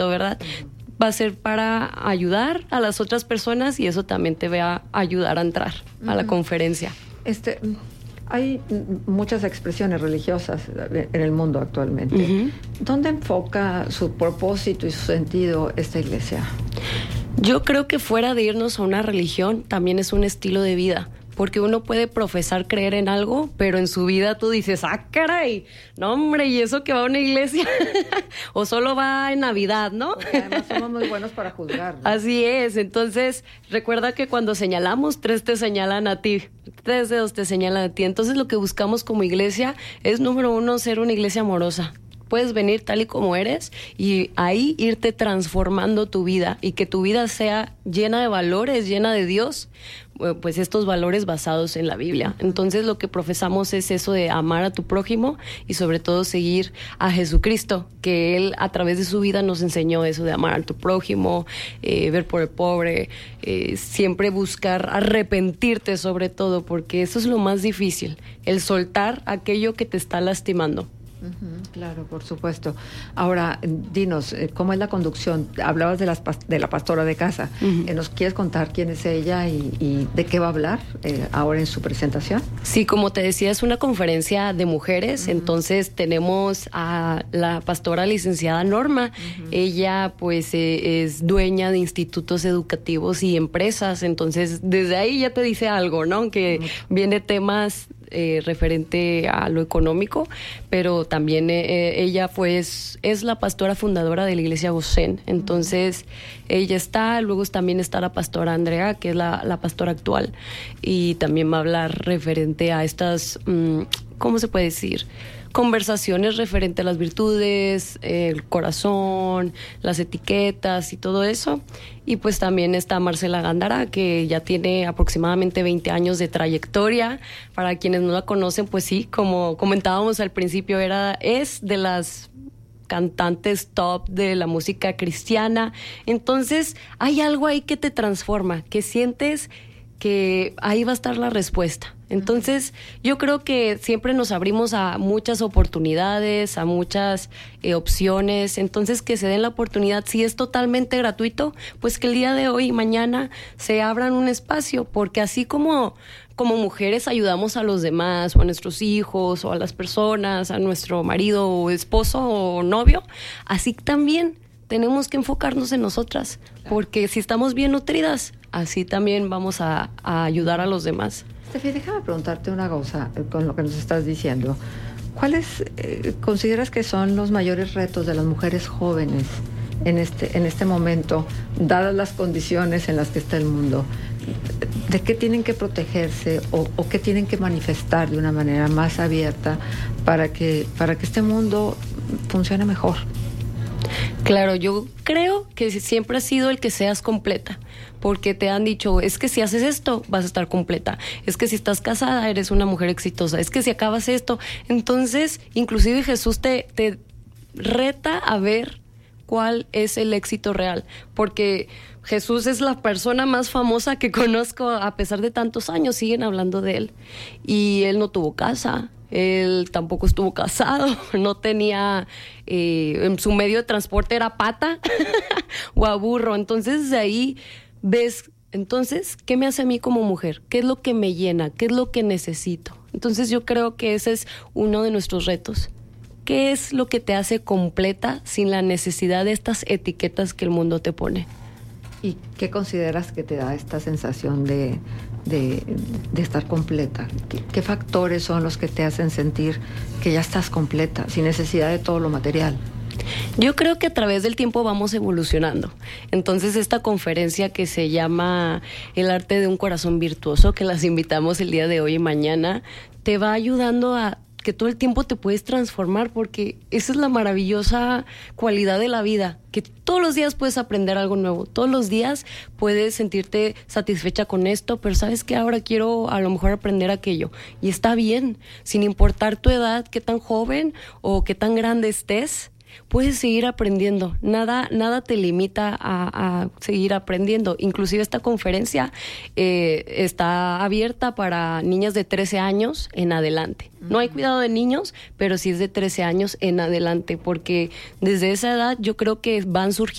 proyecto, ¿verdad? Va a ser para ayudar a las otras personas y eso también te va a ayudar a entrar a la conferencia. Hay muchas expresiones religiosas en el mundo actualmente. ¿Dónde enfoca su propósito y su sentido esta iglesia? Yo creo que fuera de irnos a una religión, también es un estilo de vida. Porque uno puede profesar creer en algo, pero en su vida tú dices, ¡ah, caray! No, hombre, ¿y eso que va a una iglesia? O solo va en Navidad, ¿no? Además somos muy buenos para juzgar, ¿no? Así es. Entonces, recuerda que cuando señalamos, 3 te señalan a ti. 3 dedos te señalan a ti. Entonces, lo que buscamos como iglesia es, número 1, ser una iglesia amorosa. Puedes venir tal y como eres y ahí irte transformando tu vida y que tu vida sea llena de valores, llena de Dios, pues estos valores basados en la Biblia. Entonces lo que profesamos es eso de amar a tu prójimo y sobre todo seguir a Jesucristo, que Él a través de su vida nos enseñó eso de amar a tu prójimo, ver por el pobre, siempre buscar arrepentirte sobre todo, porque eso es lo más difícil, el soltar aquello que te está lastimando. Claro, por supuesto. Ahora, dinos, ¿cómo es la conducción? Hablabas de la pastora de casa. ¿Nos quieres contar quién es ella y de qué va a hablar ahora en su presentación? Sí, como te decía, es una conferencia de mujeres, entonces tenemos a la pastora licenciada Norma. Ella pues es dueña de institutos educativos y empresas, entonces desde ahí ya te dice algo, ¿no? Que viene temas referente a lo económico, pero también ella pues es la pastora fundadora de la iglesia Gosén, entonces ella está, luego también está la pastora Andrea, que es la pastora actual, y también va a hablar referente a estas, ¿cómo se puede decir?, conversaciones referente a las virtudes, el corazón, las etiquetas y todo eso. Y pues también está Marcela Gándara, que ya tiene aproximadamente 20 años de trayectoria. Para quienes no la conocen, pues sí, como comentábamos al principio, es de las cantantes top de la música cristiana. Entonces hay algo ahí que te transforma, que sientes que ahí va a estar la respuesta. Entonces, yo creo que siempre nos abrimos a muchas oportunidades, a muchas opciones. Entonces, que se den la oportunidad, si es totalmente gratuito, pues que el día de hoy y mañana se abran un espacio, porque así como mujeres ayudamos a los demás, o a nuestros hijos, o a las personas, a nuestro marido, o esposo, o novio, así también tenemos que enfocarnos en nosotras, porque si estamos bien nutridas, así también vamos a ayudar a los demás. Steffi, déjame preguntarte una cosa con lo que nos estás diciendo. ¿Cuáles consideras que son los mayores retos de las mujeres jóvenes en este momento, dadas las condiciones en las que está el mundo? ¿De qué tienen que protegerse o qué tienen que manifestar de una manera más abierta para que este mundo funcione mejor? Claro, yo creo que siempre ha sido el que seas completa, porque te han dicho, es que si haces esto, vas a estar completa, es que si estás casada, eres una mujer exitosa, es que si acabas esto. Entonces, inclusive Jesús te reta a ver cuál es el éxito real, porque Jesús es la persona más famosa que conozco, a pesar de tantos años, siguen hablando de él, y él no tuvo casa. Él tampoco estuvo casado, no tenía, en su medio de transporte era pata o a burro. Entonces de ahí ves, entonces, ¿qué me hace a mí como mujer? ¿Qué es lo que me llena? ¿Qué es lo que necesito? Entonces yo creo que ese es uno de nuestros retos. ¿Qué es lo que te hace completa sin la necesidad de estas etiquetas que el mundo te pone? ¿Y qué consideras que te da esta sensación de estar completa? ¿Qué factores son los que te hacen sentir que ya estás completa, sin necesidad de todo lo material? Yo creo que a través del tiempo vamos evolucionando. Entonces esta conferencia que se llama El arte de un corazón virtuoso, que las invitamos el día de hoy y mañana, te va ayudando a que todo el tiempo te puedes transformar, porque esa es la maravillosa cualidad de la vida, que todos los días puedes aprender algo nuevo, todos los días puedes sentirte satisfecha con esto, pero sabes que ahora quiero a lo mejor aprender aquello, y está bien, sin importar tu edad, qué tan joven o qué tan grande estés. puedes seguir aprendiendo. Nada te limita a seguir aprendiendo. Inclusive esta conferencia está abierta para niñas de 13 años en adelante. No hay cuidado de niños, pero sí es de 13 años en adelante, porque desde esa edad yo creo que van surgiendo